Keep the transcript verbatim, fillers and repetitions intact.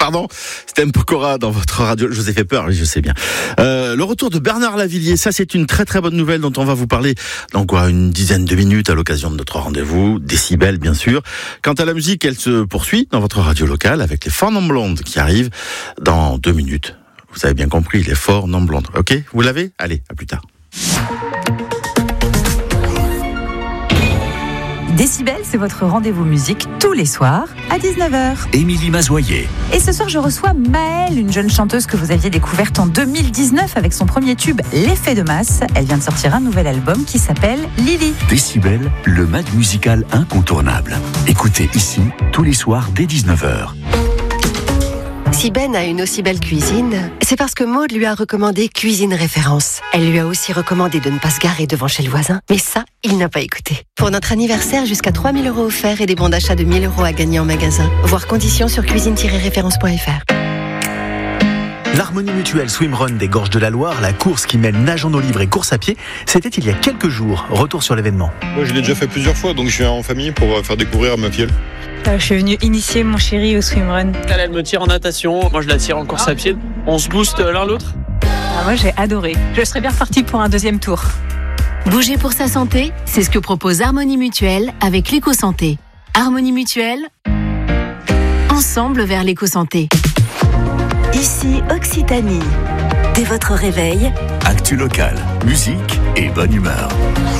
Pardon, c'était un Pokora dans votre radio. Je vous ai fait peur, oui, je sais bien. Euh, le retour de Bernard Lavilliers, ça c'est une très très bonne nouvelle dont on va vous parler dans quoi, une dizaine de minutes à l'occasion de notre rendez-vous. Décibel, bien sûr. Quant à la musique, elle se poursuit dans votre radio locale avec les Four Non Blondes qui arrivent dans deux minutes. Vous avez bien compris, les Four Non Blondes. Ok, vous l'avez ? Allez, à plus tard. Décibel, c'est votre rendez-vous musique tous les soirs à dix-neuf heures. Émilie Mazoyer. Et ce soir, je reçois Maëlle, une jeune chanteuse que vous aviez découverte en deux mille dix-neuf avec son premier tube, L'effet de masse. Elle vient de sortir un nouvel album qui s'appelle Lily. Décibel, le mag musical incontournable. Écoutez ici, tous les soirs dès dix-neuf heures. Si Ben a une aussi belle cuisine, c'est parce que Maud lui a recommandé Cuisine Référence. Elle lui a aussi recommandé de ne pas se garer devant chez le voisin. Mais ça, il n'a pas écouté. Pour notre anniversaire, jusqu'à trois mille euros offerts et des bons d'achat de mille euros à gagner en magasin. Voir conditions sur cuisine tiret référence point f r. L'Harmonie Mutuelle Swimrun des Gorges de la Loire, la course qui mêle nage en eau libre et course à pied, c'était il y a quelques jours. Retour sur l'événement. Moi, je l'ai déjà fait plusieurs fois, donc je suis en famille pour faire découvrir à ma filleule. Euh, je suis venue initier mon chéri au swimrun. Elle, elle me tire en natation, moi je la tire en course à pied. On se booste l'un l'autre. Ah, moi j'ai adoré. Je serais bien repartie pour un deuxième tour. Bouger pour sa santé, c'est ce que propose Harmonie Mutuelle avec l'éco-santé. Harmonie Mutuelle, ensemble vers l'éco-santé. Ici Occitanie. Dès votre réveil, actu local, musique et bonne humeur.